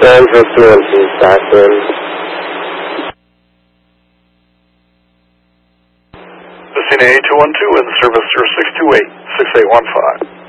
San Francisco, Stockton. Messina 8212 in service 0628-6815.